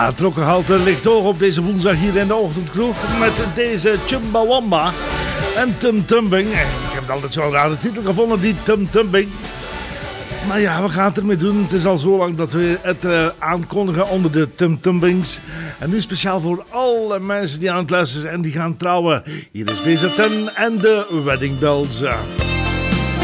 Het trokkenhalte ligt hoog op deze woensdag hier in de ochtendkroeg met deze Chumbawamba en Tum Tumbing. Ik heb het altijd zo'n rare titel gevonden, die Tum Tumbing. Maar ja, we gaan het ermee doen. Het is al zo lang dat we het aankondigen onder de Tum Tumbings. En nu speciaal voor alle mensen die aan het luisteren zijn en die gaan trouwen. Hier is BZN en de Wedding Bells.